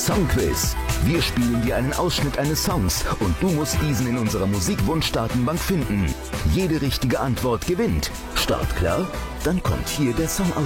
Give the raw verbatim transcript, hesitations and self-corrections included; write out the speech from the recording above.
Songquiz. Wir spielen dir einen Ausschnitt eines Songs und du musst diesen in unserer Musikwunschdatenbank finden. Jede richtige Antwort gewinnt. Start klar? Dann kommt hier der Song